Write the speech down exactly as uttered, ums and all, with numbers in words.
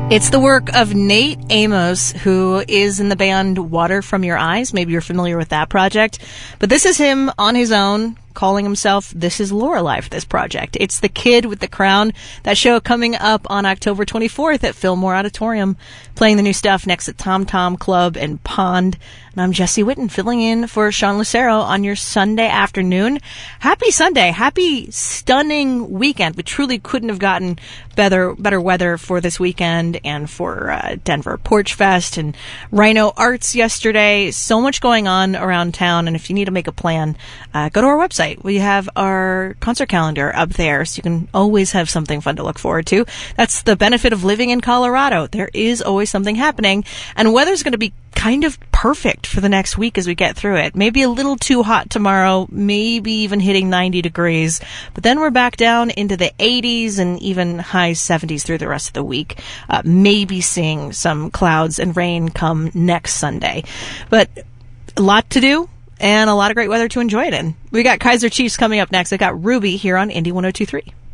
It's the work of Nate Amos, who is in the band Water From Your Eyes. Maybe you're familiar with that project. But this is him on his own, calling himself This Is Lorelei for this project. It's The Kid with the Crown. That show coming up on October twenty-fourth at Fillmore Auditorium, playing the new stuff next at Tom Tom Club and Pond. And I'm Jesse Witten, filling in for Sean Lucero on your Sunday afternoon. Happy Sunday. Happy stunning weekend. We truly couldn't have gotten better better weather for this weekend and for uh, Denver Porch Fest and Rhino Arts yesterday. So much going on around town, and if you need to make a plan, uh, go to our website. We have our concert calendar up there, so you can always have something fun to look forward to. That's the benefit of living in Colorado. There is always something happening, and weather's going to be kind of perfect for the next week as we get through it. Maybe a little too hot tomorrow, maybe even hitting ninety degrees, but then we're back down into the eighties and even high seventies through the rest of the week. Uh, maybe seeing some clouds and rain come next Sunday. But a lot to do and a lot of great weather to enjoy it in. We got Kaiser Chiefs coming up next. I got Ruby here on Indy one oh two point three.